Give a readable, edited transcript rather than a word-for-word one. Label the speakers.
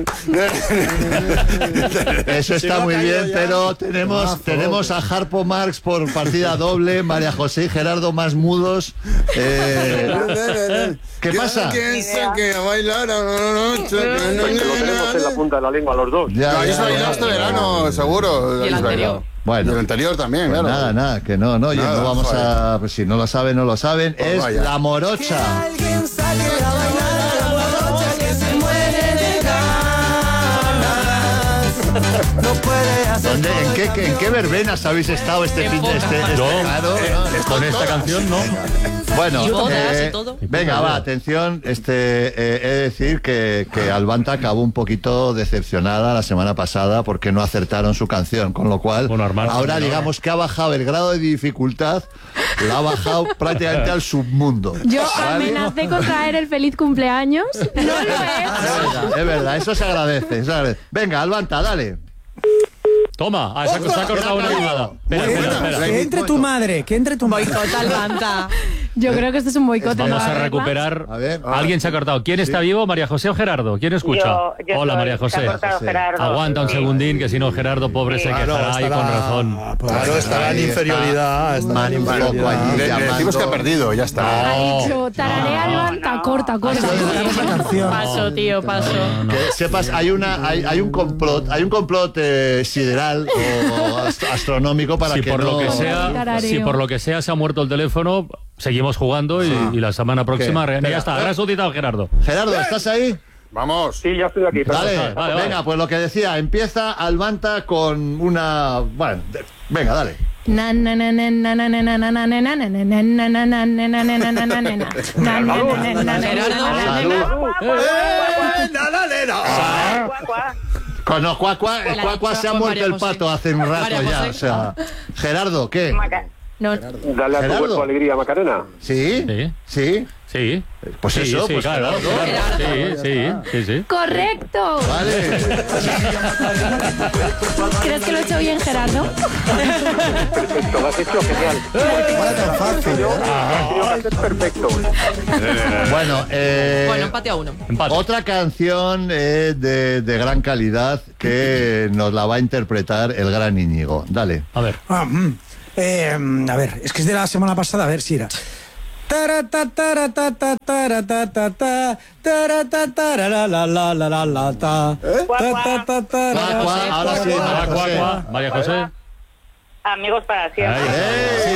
Speaker 1: Eso está muy bien, pero tenemos a Harpo Marx por partida doble, María José y Gerardo más mudos. ¿Qué pasa?
Speaker 2: Que bailar
Speaker 3: Lo tenemos en la punta de la lengua los dos.
Speaker 2: Ya, habéis bailado este verano, seguro.
Speaker 4: Y el anterior.
Speaker 1: Bueno,
Speaker 2: Y el anterior también,
Speaker 1: pues
Speaker 2: claro.
Speaker 1: nada, que no, oye,
Speaker 2: Nada,
Speaker 1: no vamos
Speaker 2: joder.
Speaker 1: a... Pues si no lo saben, no lo saben.
Speaker 2: Pues
Speaker 1: Es
Speaker 2: vaya.
Speaker 1: La Morocha. ¿En qué verbenas habéis estado este fin de claro,
Speaker 5: Con esta canción, ¿no?
Speaker 1: Bueno,
Speaker 4: Y bodas y todo.
Speaker 1: venga, va, atención. He de decir que Albanta acabó un poquito decepcionada la semana pasada porque no acertaron su canción, con lo cual
Speaker 5: Bueno, Armando,
Speaker 1: ahora
Speaker 5: no,
Speaker 1: digamos que ha bajado el grado de dificultad, la ha bajado prácticamente al submundo.
Speaker 6: Yo
Speaker 1: ¿vale?
Speaker 6: amenacé con traer el feliz cumpleaños. No lo he hecho.
Speaker 1: Es verdad, eso se agradece, Venga, Albanta, dale.
Speaker 5: Toma, se ha cortado una llamada. Espera.
Speaker 7: Que entre tu madre,
Speaker 4: Boicot Albanta.
Speaker 6: Yo creo que esto es un boicot.
Speaker 5: Vamos
Speaker 6: ¿no?
Speaker 5: a recuperar.
Speaker 1: A ver.
Speaker 5: Alguien se ha cortado. ¿Quién está vivo? ¿María José o Gerardo? ¿Quién escucha?
Speaker 8: Yo
Speaker 5: Hola,
Speaker 8: soy,
Speaker 5: María José.
Speaker 8: se ha cortado Gerardo.
Speaker 5: Aguanta un
Speaker 8: Sí.
Speaker 5: segundín, que si no, Gerardo, pobre, se quejará ahí con razón.
Speaker 9: Claro, estará en inferioridad.
Speaker 1: Man, un poco allí
Speaker 2: Le decimos que ha perdido, ya está.
Speaker 6: Ha dicho, tararea Albanta, corta.
Speaker 4: Paso, tío, paso.
Speaker 1: Que sepas, hay un complot sideral o astronómico para
Speaker 5: Si
Speaker 1: que
Speaker 5: por
Speaker 1: no...
Speaker 5: lo que
Speaker 6: Tarareo.
Speaker 5: sea, si por lo que sea se ha muerto el teléfono, seguimos jugando y la semana próxima
Speaker 1: ¿Qué?
Speaker 5: ya está. Ahora resucitado Gerardo.
Speaker 1: Gerardo, ¿estás ahí?
Speaker 2: Vamos.
Speaker 3: Sí, ya estoy aquí.
Speaker 1: Vale,
Speaker 5: vale.
Speaker 1: venga, pues lo que decía, empieza Albanta con una... Bueno, venga, dale. No, Cuacua se ha muerto el pato hace un rato
Speaker 4: María
Speaker 1: ya,
Speaker 4: José.
Speaker 1: o sea... Gerardo, ¿qué?
Speaker 6: No,
Speaker 3: Dale a tu
Speaker 1: Gerardo.
Speaker 3: cuerpo alegría, Macarena.
Speaker 1: ¿Sí?
Speaker 5: Sí.
Speaker 1: ¿Sí?
Speaker 5: Sí.
Speaker 1: Pues
Speaker 5: Sí,
Speaker 1: eso,
Speaker 5: sí,
Speaker 1: pues
Speaker 5: claro.
Speaker 1: Gerardo.
Speaker 5: Sí.
Speaker 6: correcto.
Speaker 1: Vale.
Speaker 6: ¿Crees que lo he hecho bien, Gerardo?
Speaker 3: Perfecto, lo has hecho genial. Has tenido que hacer perfecto.
Speaker 1: Bueno,
Speaker 4: Bueno, empate a uno.
Speaker 5: Empate.
Speaker 1: otra canción de gran calidad que nos la va a interpretar el gran Íñigo. Dale.
Speaker 5: A ver.
Speaker 7: A ver, es que es de la semana pasada, a ver si era.
Speaker 1: Ahora sí,
Speaker 5: María José.
Speaker 8: Amigos para siempre.
Speaker 1: Sí,